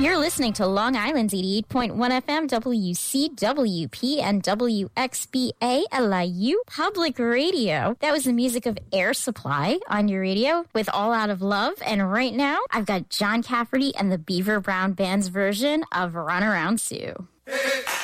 You're listening to Long Island's 88.1 FM, WCWP, and WXBA LIU Public Radio. That was the music of Air Supply on your radio with All Out of Love. And right now, I've got John Cafferty and the Beaver Brown Band's version of Run Around Sue.